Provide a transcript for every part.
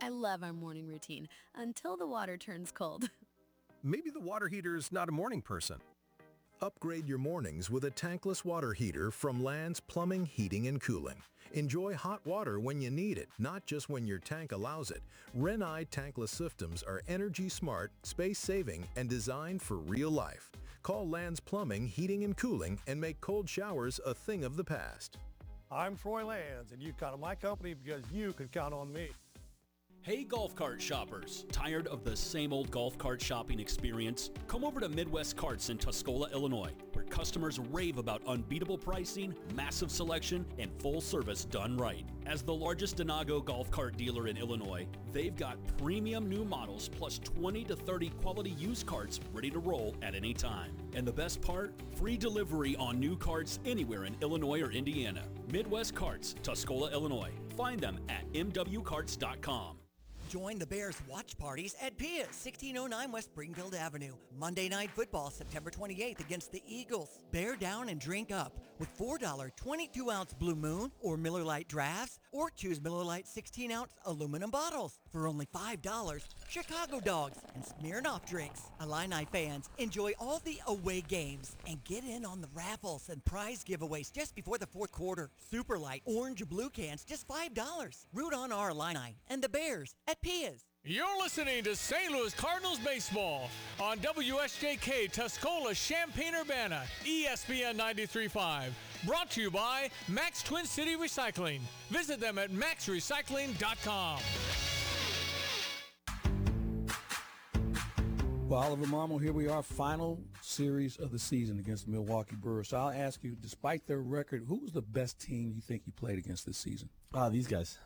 I love our morning routine until the water turns cold. Maybe the water heater's not a morning person. Upgrade your mornings with a tankless water heater from Land's Plumbing, Heating, and Cooling. Enjoy hot water when you need it, not just when your tank allows it. Renai tankless systems are energy smart, space-saving, and designed for real life. Call Land's Plumbing, Heating, and Cooling and make cold showers a thing of the past. I'm Troy Lands, and you count on my company because you can count on me. Hey golf cart shoppers, tired of the same old golf cart shopping experience? Come over to Midwest Carts in Tuscola, Illinois, where customers rave about unbeatable pricing, massive selection, and full service done right. As the largest Denago golf cart dealer in Illinois, they've got premium new models plus 20 to 30 quality used carts ready to roll at any time. And the best part? Free delivery on new carts anywhere in Illinois or Indiana. Midwest Carts, Tuscola, Illinois. Find them at mwcarts.com. Join the Bears watch parties at Pia's, 1609 West Springfield Avenue. Monday Night Football, September 28th against the Eagles. Bear down and drink up with $4 22-ounce Blue Moon or Miller Lite drafts, or choose Miller Lite 16-ounce aluminum bottles. For only $5, Chicago Dogs and Smirnoff drinks. Illini fans, enjoy all the away games and get in on the raffles and prize giveaways just before the fourth quarter. Super Light orange or blue cans, just $5. Root on our Illini and the Bears at Pia's. You're listening to St. Louis Cardinals baseball on WSJK Tuscola, Champaign-Urbana, ESPN 93.5. Brought to you by Max Twin City Recycling. Visit them at maxrecycling.com. Well, Oliver Marmol, here we are, final series of the season against the Milwaukee Brewers. So I'll ask you, despite their record, who was the best team you think you played against this season? These guys.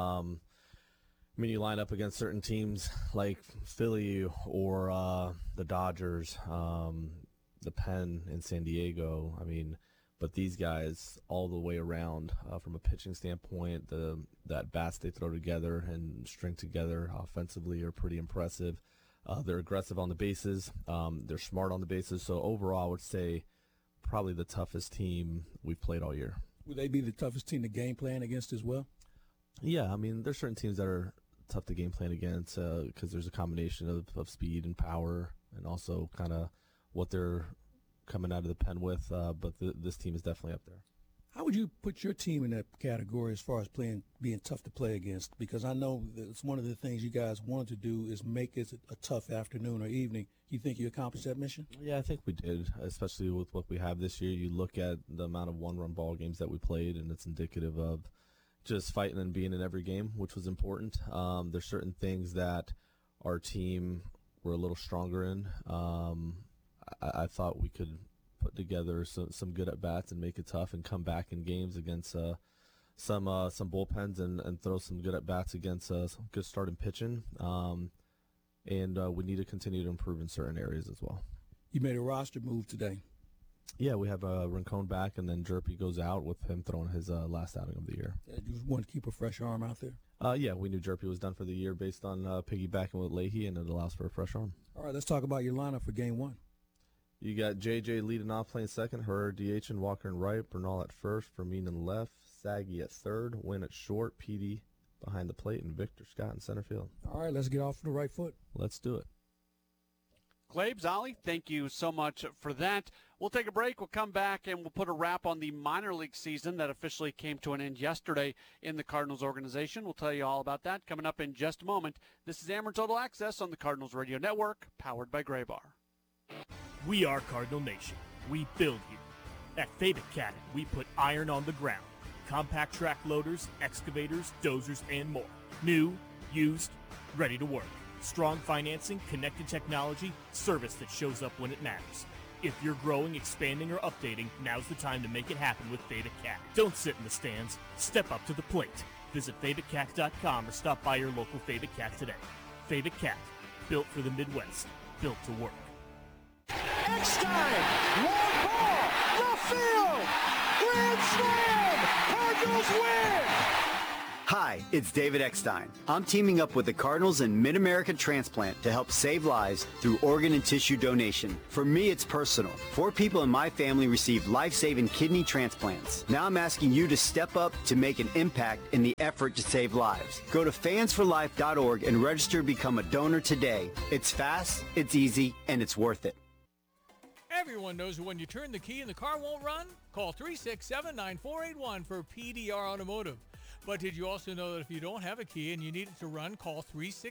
You line up against certain teams like Philly or the Dodgers, the Pen in San Diego. But these guys all the way around from a pitching standpoint, that bats they throw together and string together offensively are pretty impressive. They're aggressive on the bases. They're smart on the bases. So overall, I would say probably the toughest team we've played all year. Would they be the toughest team to game plan against as well? Yeah, there's certain teams that are tough to game plan against because there's a combination of speed and power and also kind of what they're coming out of the pen with. But this team is definitely up there. How would you put your team in that category as far as being tough to play against? Because I know that it's one of the things you guys wanted to do is make it a tough afternoon or evening. You think you accomplished that mission? Yeah, I think we did, especially with what we have this year. You look at the amount of one-run ball games that we played, and it's indicative of just fighting and being in every game, which was important. There's certain things that our team were a little stronger in. I thought we could put together some good at-bats and make it tough and come back in games against some bullpens and throw some good at-bats against some good starting pitching. And we need to continue to improve in certain areas as well. You made a roster move today. Yeah, we have Rincon back, and then Jerpy goes out with him throwing his last outing of the year. You want to keep a fresh arm out there? Yeah, we knew Jerpy was done for the year based on piggybacking with Leahy, and it allows for a fresh arm. All right, let's talk about your lineup for Game 1. You got J.J. leading off playing second, Herrera DH and Walker in right, Bernal at first, Fermin in left, Saggy at third, Wynn at short, PD behind the plate, and Victor Scott in center field. All right, let's get off to the right foot. Let's do it. Glabes, Ollie, thank you so much for that. We'll take a break. We'll come back, and we'll put a wrap on the minor league season that officially came to an end yesterday in the Cardinals organization. We'll tell you all about that coming up in just a moment. This is Ameren Total Access on the Cardinals Radio Network, powered by Graybar. We are Cardinal Nation. We build here. At Fabic Cat, we put iron on the ground. Compact track loaders, excavators, dozers, and more. New, used, ready to work. Strong financing, connected technology, service that shows up when it matters. If you're growing, expanding, or updating, now's the time to make it happen with Fabic Cat. Don't sit in the stands. Step up to the plate. Visit FabicCat.com or stop by your local Fabic Cat today. Fabic Cat, built for the Midwest, built to work. Eckstein, long ball, left field, grand slam, Cardinals win! Hi, it's David Eckstein. I'm teaming up with the Cardinals and Mid-America Transplant to help save lives through organ and tissue donation. For me, it's personal. 4 people in my family received life-saving kidney transplants. Now I'm asking you to step up to make an impact in the effort to save lives. Go to fansforlife.org and register to become a donor today. It's fast, it's easy, and it's worth it. Everyone knows that when you turn the key and the car won't run, call 367-9481 for PDR Automotive. But did you also know that if you don't have a key and you need it to run, call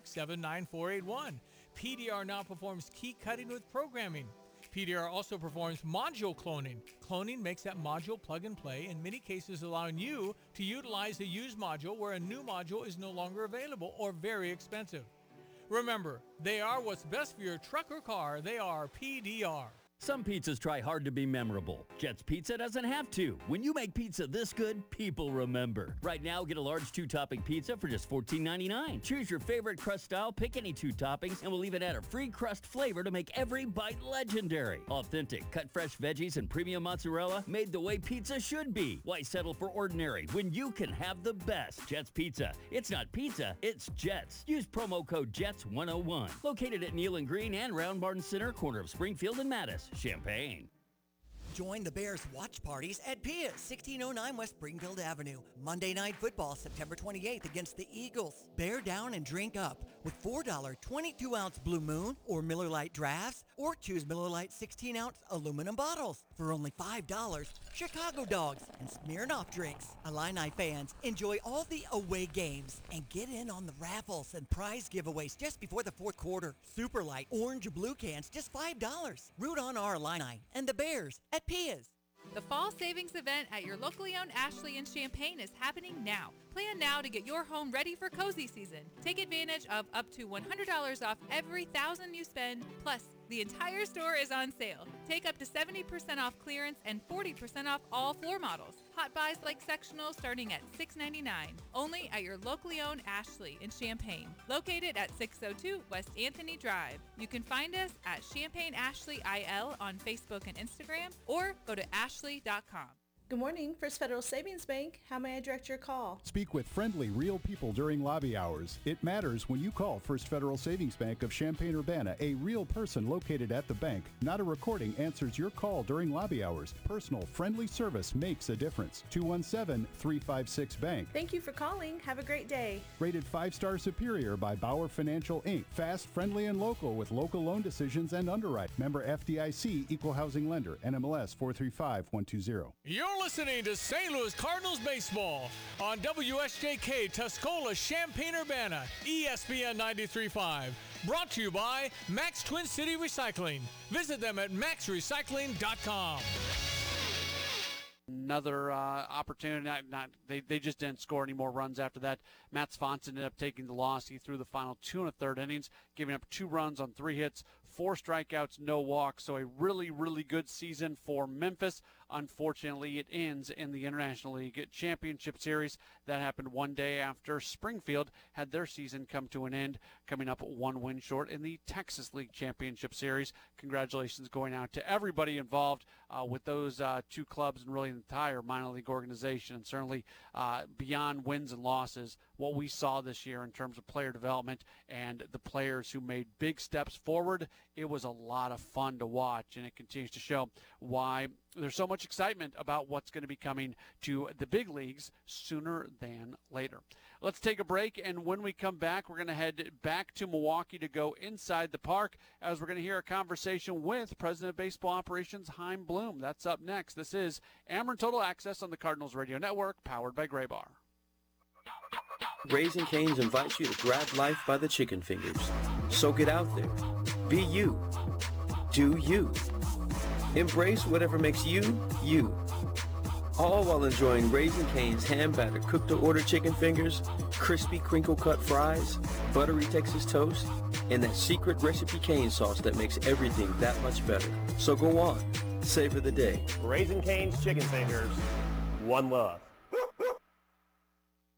367-9481. PDR now performs key cutting with programming. PDR also performs module cloning. Cloning makes that module plug and play, in many cases allowing you to utilize a used module where a new module is no longer available or very expensive. Remember, they are what's best for your truck or car. They are PDR. Some pizzas try hard to be memorable. Jet's Pizza doesn't have to. When you make pizza this good, people remember. Right now, get a large 2-topping pizza for just $14.99. Choose your favorite crust style, pick any 2 toppings, and we'll even add a free crust flavor to make every bite legendary. Authentic, cut fresh veggies and premium mozzarella, made the way pizza should be. Why settle for ordinary when you can have the best? Jet's Pizza. It's not pizza, it's Jet's. Use promo code JETS101. Located at Neal and Green and Round Barn Center, corner of Springfield and Mattis. Champaign. Join the Bears watch parties at Pia's, 1609 West Springfield Avenue. Monday Night Football, September 28th against the Eagles. Bear down and drink up with $4 22-ounce Blue Moon or Miller Lite drafts, or choose Miller Lite 16-ounce aluminum bottles. For only $5, Chicago dogs and Smirnoff drinks. Illini fans, enjoy all the away games and get in on the raffles and prize giveaways just before the fourth quarter. Super Light orange or blue cans, just $5. Root on our Illini and the Bears at Pia's. The fall savings event at your locally owned Ashley in Champaign is happening now. Plan now to get your home ready for cozy season. Take advantage of up to $100 off every $1,000 you spend, plus the entire store is on sale. Take up to 70% off clearance and 40% off all floor models. Hot buys like sectionals starting at $6.99. Only at your locally owned Ashley in Champaign, located at 602 West Anthony Drive. You can find us at Champaign Ashley IL on Facebook and Instagram, or go to ashley.com. Good morning, First Federal Savings Bank. How may I direct your call? Speak with friendly, real people during lobby hours. It matters when you call First Federal Savings Bank of Champaign-Urbana. A real person located at the bank. Not a recording answers your call during lobby hours. Personal, friendly service makes a difference. 217-356-BANK. Thank you for calling. Have a great day. Rated 5-star superior by Bauer Financial, Inc. Fast, friendly, and local with local loan decisions and underwrite. Member FDIC, Equal Housing Lender. NMLS 435120. You're listening to St. Louis Cardinals baseball on WSJK Tuscola, Champaign-Urbana, ESPN 93.5. Brought to you by Max Twin City Recycling. Visit them at maxrecycling.com. Another opportunity. They just didn't score any more runs after that. Matt Swanson ended up taking the loss. He threw the final 2 1/3 innings, giving up 2 runs on 3 hits, 4 strikeouts, no walks. So a really, really good season for Memphis. Unfortunately, it ends in the International League Championship Series. That happened one day after Springfield had their season come to an end, coming up 1 win short in the Texas League Championship Series. Congratulations going out to everybody involved with those 2 clubs and really the entire minor league organization. And certainly beyond wins and losses, what we saw this year in terms of player development and the players who made big steps forward, it was a lot of fun to watch, and it continues to show why there's so much excitement about what's going to be coming to the big leagues sooner than later. Let's take a break, and when we come back, we're going to head back to Milwaukee to go inside the park as we're going to hear a conversation with President of Baseball Operations Chaim Bloom. That's up next. This is Ameren Total Access on the Cardinals Radio Network, powered by Gray Bar. Raising Cane's invites you to grab life by the chicken fingers. So get out there. Be you. Do you. Embrace whatever makes you, you. All while enjoying Raising Cane's hand-battered cooked-to-order chicken fingers, crispy crinkle-cut fries, buttery Texas toast, and that secret recipe cane sauce that makes everything that much better. So go on. Savor the day. Raising Cane's chicken fingers. One love.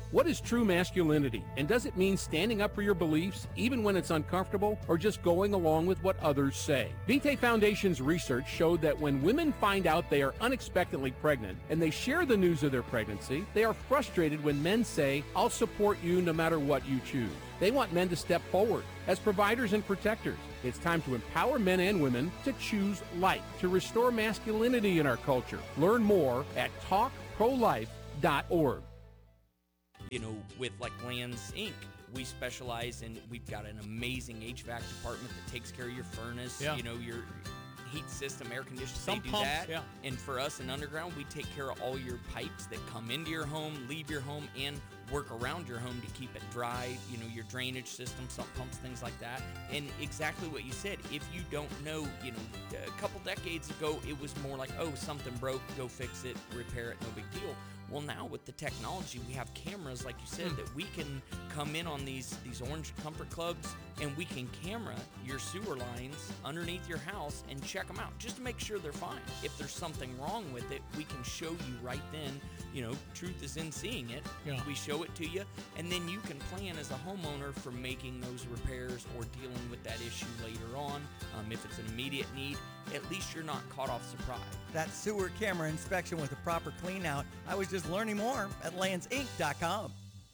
What is true masculinity, and does it mean standing up for your beliefs even when it's uncomfortable, or just going along with what others say? Vitae Foundation's research showed that when women find out they are unexpectedly pregnant and they share the news of their pregnancy, they are frustrated when men say, "I'll support you no matter what you choose." They want men to step forward as providers and protectors. It's time to empower men and women to choose life, to restore masculinity in our culture. Learn more at talkprolife.org. You know, with like Lands Inc., we specialize in, we've got an amazing HVAC department that takes care of your furnace, you know, your heat system, air conditioning, they do pumps, that. And for us in Underground, we take care of all your pipes that come into your home, leave your home, and work around your home to keep it dry, you know, your drainage system, sump pumps, things like that. And exactly what you said, if you don't know, you know, a couple decades ago, it was more like, oh, something broke, go fix it, repair it, no big deal. Well, now with the technology, we have cameras, like you said, that we can come in on these Orange Comfort Clubs, and we can camera your sewer lines underneath your house and check them out just to make sure they're fine. If there's something wrong with it, we can show you right then. You know, truth is in seeing it. Yeah. We show it to you, and then you can plan as a homeowner for making those repairs or dealing with that issue later on. If it's an immediate need, at least you're not caught off surprise. That sewer camera inspection with a proper clean out. I was just learning more at landsinc.com.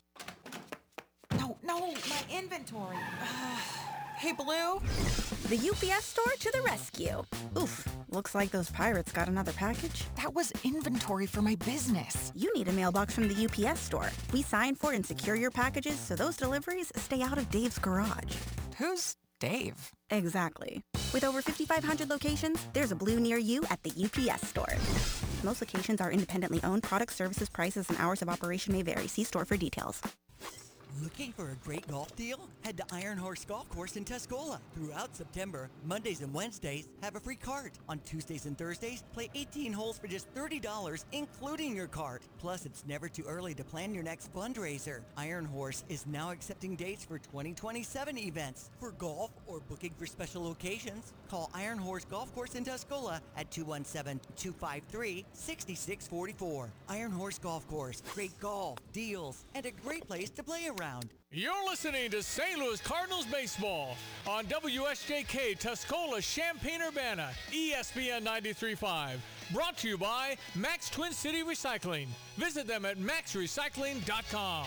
No, my inventory. Hey, Blue. The UPS store to the rescue. Oof, looks like those pirates got another package. That was inventory for my business. You need a mailbox from the UPS store. We sign for and secure your packages so those deliveries stay out of Dave's garage. Who's Dave? Exactly. With over 5,500 locations, there's a Blue near you at the UPS store. Most locations are independently owned. Products, services, prices, and hours of operation may vary. See store for details. Looking for a great golf deal? Head to Iron Horse Golf Course in Tuscola. Throughout September, Mondays and Wednesdays, have a free cart. On Tuesdays and Thursdays, play 18 holes for just $30, including your cart. Plus, it's never too early to plan your next fundraiser. Iron Horse is now accepting dates for 2027 events. For golf or booking for special occasions, call Iron Horse Golf Course in Tuscola at 217-253-6644. Iron Horse Golf Course. Great golf, deals, and a great place to play around. You're listening to St. Louis Cardinals baseball on WSJK Tuscola Champaign-Urbana, ESPN 93.5. Brought to you by Max Twin City Recycling. Visit them at maxrecycling.com.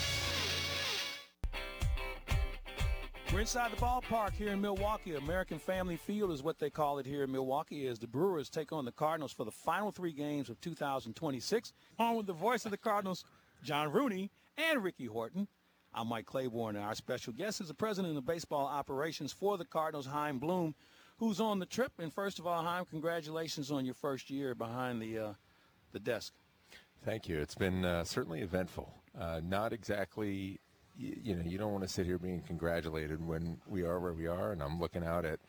We're inside the ballpark here in Milwaukee. American Family Field is what they call it here in Milwaukee, as the Brewers take on the Cardinals for the final 3 games of 2026. On with the voice of the Cardinals, John Rooney and Ricky Horton. I'm Mike Claiborne, and our special guest is the president of baseball operations for the Cardinals, Chaim Bloom, who's on the trip. And first of all, Chaim, congratulations on your first year behind the desk. Thank you. It's been certainly eventful. Not exactly, you know, you don't want to sit here being congratulated when we are where we are, and I'm looking out at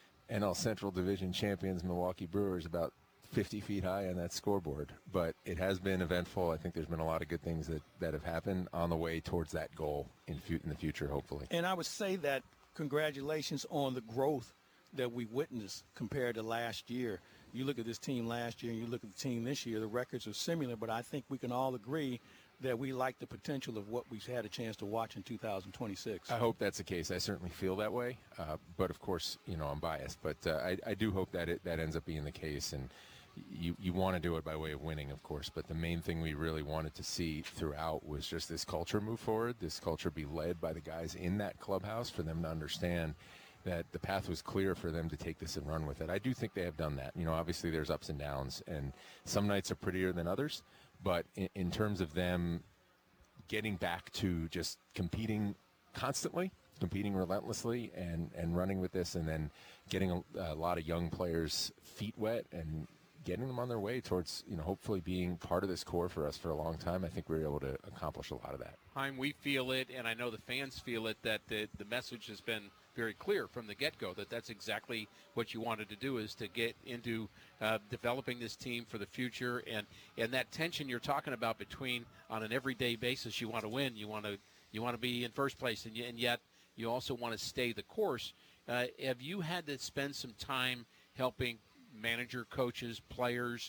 NL Central Division champions Milwaukee Brewers about 50 feet high on that scoreboard. But it has been eventful. I think there's been a lot of good things that have happened on the way towards that goal in the future, hopefully. And I would say that congratulations on the growth that we witnessed compared to last year. You look at this team last year and you look at the team this year, the records are similar, but I think we can all agree that we like the potential of what we've had a chance to watch in 2026. I hope that's the case. I certainly feel that way. But, of course, you know, I'm biased. But I do hope that that ends up being the case. And you want to do it by way of winning, of course, but the main thing we really wanted to see throughout was just this culture move forward, this culture be led by the guys in that clubhouse, for them to understand that the path was clear for them to take this and run with it. I do think they have done that. You know, obviously there's ups and downs, and some nights are prettier than others, but in terms of them getting back to just competing constantly, competing relentlessly, and running with this, and then getting a lot of young players' feet wet and getting them on their way towards, you know, hopefully being part of this core for us for a long time. I think we were able to accomplish a lot of that. Chaim, we feel it, and I know the fans feel it, that the message has been very clear from the get-go, that that's exactly what you wanted to do, is to get into developing this team for the future, and that tension you're talking about between, on an everyday basis, you want to win, you want to be in first place, and yet you also want to stay the course. Have you had to spend some time helping manager, coaches, players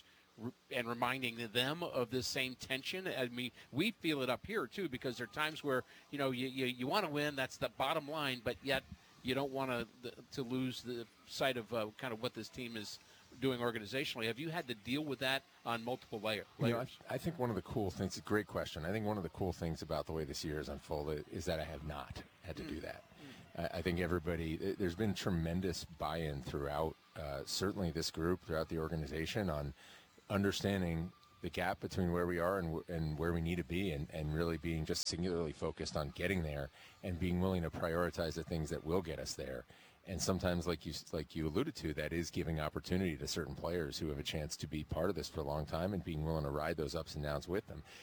and reminding them of this same tension. I mean, we feel it up here too, because there are times where you want to win. That's the bottom line, but yet you don't want to lose the sight of kind of what this team is doing organizationally. Have you had to deal with that on multiple layers? I think one of the cool things, a great question. I think one of the cool things about the way this year has unfolded is that I have not had to do that. I think there's been tremendous buy-in throughout, certainly this group, throughout the organization, on understanding the gap between where we are and where we need to be, and really being just singularly focused on getting there and being willing to prioritize the things that will get us there. And sometimes, like you alluded to, that is giving opportunity to certain players who have a chance to be part of this for a long time and being willing to ride those ups and downs with them.